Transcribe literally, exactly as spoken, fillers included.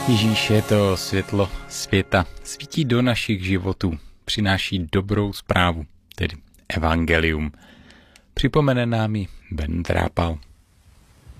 Ježíš je to světlo světa, svítí do našich životů, přináší dobrou zprávu, tedy evangelium. Připomene nám ji Ben Drápal.